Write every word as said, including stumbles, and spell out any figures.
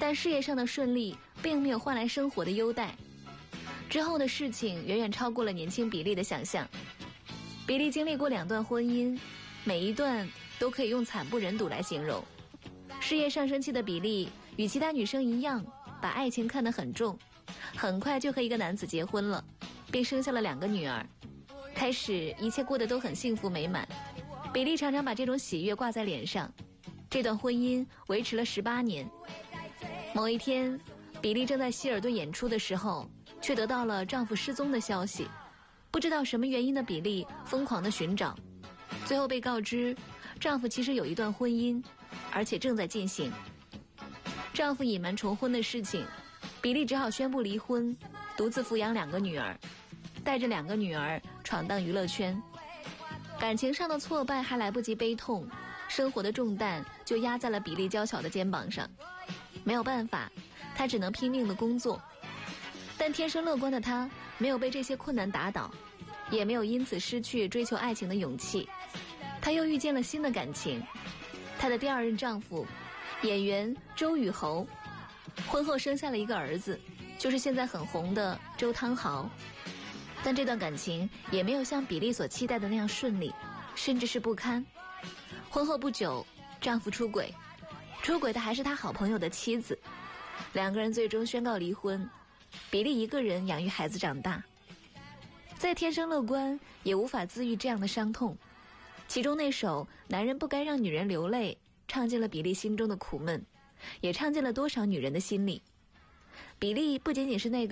但事业上的顺利并没有换来生活的优待。之后的事情远远超过了年轻比利的想象。比利经历过两段婚姻，每一段都可以用惨不忍睹来形容。事业上升期的比利与其他女生一样，把爱情看得很重，很快就和一个男子结婚了，并生下了两个女儿。开始一切过得都很幸福美满，比利常常把这种喜悦挂在脸上。这段婚姻维持了十八年。某一天，比利正在希尔顿演出的时候，却得到了丈夫失踪的消息。不知道什么原因的比利疯狂地寻找，最后被告知丈夫其实有一段婚姻，而且正在进行。丈夫隐瞒重婚的事情，比利只好宣布离婚，独自抚养两个女儿，带着两个女儿闯荡娱乐圈。感情上的挫败还来不及悲痛，生活的重担就压在了比利娇小的肩膀上。没有办法，她只能拼命的工作。但天生乐观的她没有被这些困难打倒，也没有因此失去追求爱情的勇气。她又遇见了新的感情，她的第二任丈夫演员周雨侯，婚后生下了一个儿子，就是现在很红的周汤豪。但这段感情也没有像比利所期待的那样顺利，甚至是不堪。婚后不久，丈夫出轨，出轨的还是他好朋友的妻子，两个人最终宣告离婚，比利一个人养育孩子长大。再天生乐观也无法自愈这样的伤痛，其中那首男人不该让女人流泪唱进了比利心中的苦闷，也唱进了多少女人的心里。比利不仅仅是那个